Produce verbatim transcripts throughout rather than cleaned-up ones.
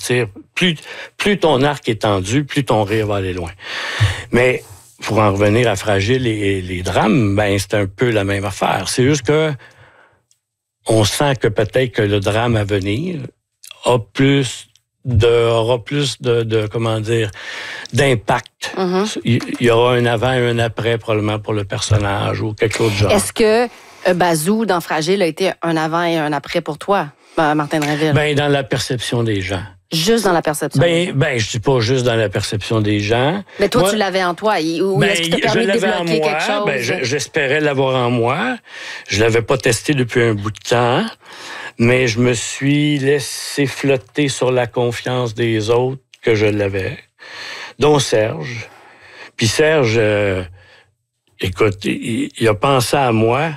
tires, plus, plus ton arc est tendu, plus ton rire va aller loin. Mais pour en revenir à Fragile et les drames, ben c'est un peu la même affaire. C'est juste que on sent que peut-être que le drame à venir a plus de, aura plus de, de comment dire, d'impact. Mm-hmm. Il y aura un avant et un après probablement pour le personnage ou quelque chose de genre. Est-ce que euh, Bazou dans Fragile a été un avant et un après pour toi, Martin Drainville? Ben dans la perception des gens. Juste dans la perception. Ben, ben, je dis pas juste dans la perception des gens. Mais toi, moi, tu l'avais en toi. Ou ben, est-ce qu'il t'a permis de débloquer quelque chose? Ben, je, j'espérais l'avoir en moi. Je l'avais pas testé depuis un bout de temps, mais je me suis laissé flotter sur la confiance des autres que je l'avais, dont Serge. Puis Serge, euh, écoute, il, il a pensé à moi.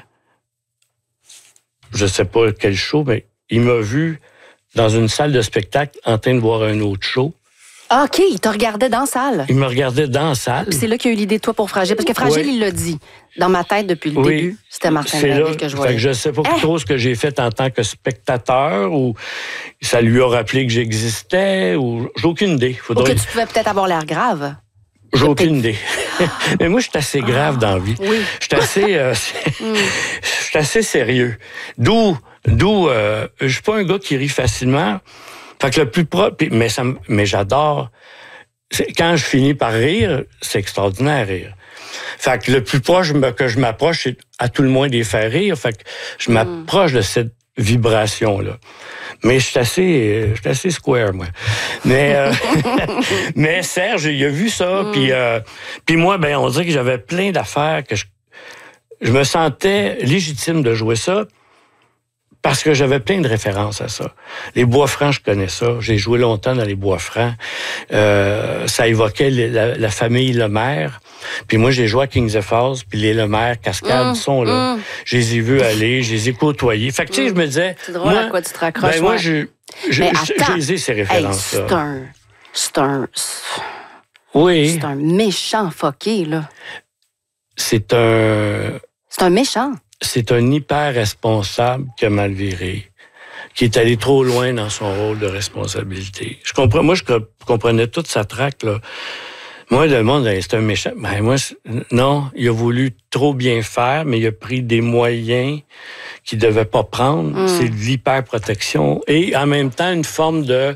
Je sais pas quel show, mais il m'a vu dans une salle de spectacle en train de voir un autre show. OK, il te regardait dans la salle. Il me regardait dans la salle. Puis c'est là qu'il a eu l'idée de toi pour Fragile. Parce que Fragile, oui. Il l'a dit. Dans ma tête, depuis le oui. début, c'était Martin Drainville que je voyais. Fait que je sais pas eh? trop ce que j'ai fait en tant que spectateur ou ça lui a rappelé que j'existais ou j'ai aucune idée. Faudrait... Ou que tu pouvais peut-être avoir l'air grave. J'ai aucune idée. Mais moi, je suis assez grave ah, dans la vie. Oui. Je suis assez, euh, mm. je suis assez sérieux. D'où, d'où, euh, je suis pas un gars qui rit facilement. Fait que le plus propre, mais ça, mais j'adore. Quand je finis par rire, c'est extraordinaire rire. Fait que le plus proche que je m'approche, c'est à tout le moins des faire rire. Fait que je m'approche mm. de cette vibration-là. Mais je suis assez, je suis assez square, moi. Mais, euh, mais Serge, il a vu ça, mm. puis, euh, puis moi, ben, on dirait que j'avais plein d'affaires que je, je me sentais légitime de jouer ça parce que j'avais plein de références à ça. Les Bois-Francs, je connais ça. J'ai joué longtemps dans les Bois-Francs. Euh, ça évoquait la, la famille Lemaire. Puis moi, j'ai joué à Kings of Falls, puis les Lemaire, Cascade, mmh, sont là. Mmh. Je les ai vus aller, je les ai côtoyés. Fait que, tu sais, je me disais... C'est drôle moi, à quoi tu te raccroches. Ben, moi, je, je, je, j'ai ces références-là. Hey, c'est un... C'est un... Oui. C'est un méchant fucké, là. C'est un... C'est un méchant. C'est un hyper responsable qui a mal viré, qui est allé trop loin dans son rôle de responsabilité. Je comprends, moi, je comprenais toute sa traque, là. Moi, le monde, c'est un méchant. Ben, moi, non, il a voulu trop bien faire, mais il a pris des moyens qu'il ne devait pas prendre. Mm. C'est de l'hyperprotection et en même temps une forme de...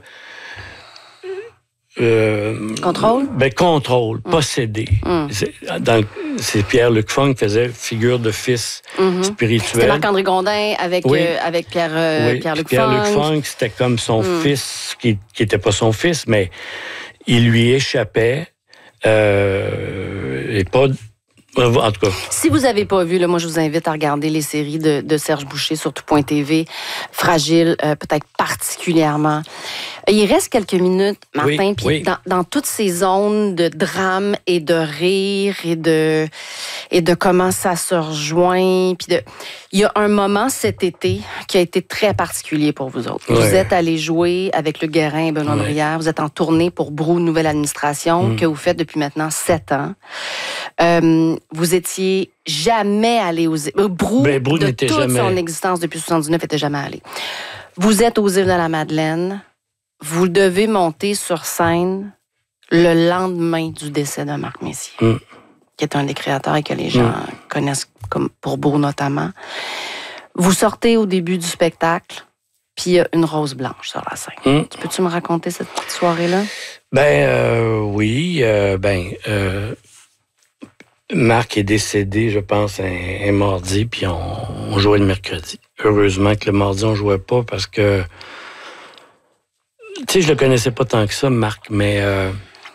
Euh, contrôle? Ben, contrôle, mm. posséder. Mm. C'est, dans, c'est Pierre-Luc Funk qui faisait figure de fils mm-hmm. spirituel. C'était Marc-André Gondin avec, oui. euh, avec Pierre, euh, oui. Pierre-Luc Pierre-Luc Funk. Funk, c'était comme son mm. fils, qui n'était pas son fils, mais il lui échappait. Euh, et pas... En tout cas. Si vous n'avez pas vu, là, moi, je vous invite à regarder les séries de, de Serge Boucher sur tout point T V. Fragile, euh, peut-être particulièrement. Il reste quelques minutes, Martin, oui, puis oui. dans, dans toutes ces zones de drame et de rire et de, et de comment ça se rejoint. Puis de, il y a un moment cet été qui a été très particulier pour vous autres. Ouais. Vous êtes allés jouer avec Luc Guérin et Benoît ouais. Brière. Vous êtes en tournée pour Brou, Nouvelle Administration, mm. que vous faites depuis maintenant sept ans. Euh, vous étiez jamais allé aux îles. Brou, ben, Brou de toute jamais. son existence depuis soixante-dix-neuf, n'était jamais allé. Vous êtes aux îles de la Madeleine. Vous devez monter sur scène le lendemain du décès de Marc Messier, mm. qui est un des créateurs et que les gens mm. connaissent comme pour Beau notamment. Vous sortez au début du spectacle, puis il y a une rose blanche sur la scène. Mm. Peux-tu me raconter cette petite soirée-là? Ben euh, oui, euh, ben euh, Marc est décédé, je pense, un, un mardi, puis on, on jouait le mercredi. Heureusement que le mardi, on jouait pas parce que tu sais, je le connaissais pas tant que ça, Marc, mais euh,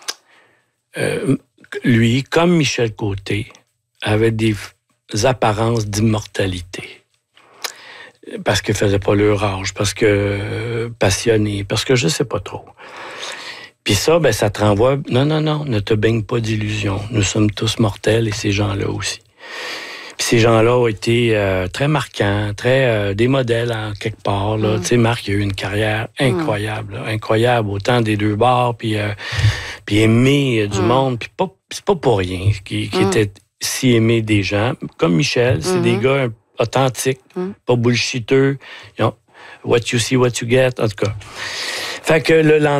euh, lui, comme Michel Côté, avait des apparences d'immortalité. Parce qu'il faisait pas leur âge, parce que euh, passionné, parce que je sais pas trop. Puis ça, ben, ça te renvoie, non, non, non, ne te baigne pas d'illusions. Nous sommes tous mortels et ces gens-là aussi. Puis ces gens-là ont été euh, très marquants, très euh, des modèles en quelque part. Là. Mm. Tu sais, Marc, il a eu une carrière incroyable, là, incroyable, autant des deux bords, puis euh, puis aimé euh, du mm. monde, puis pas, c'est pas pour rien qu'il qui mm. était si aimé des gens. Comme Michel, c'est mm-hmm. des gars authentiques, mm. pas bullshiteux. Ils ont what you see, what you get, en tout cas. Fait que le lendemain,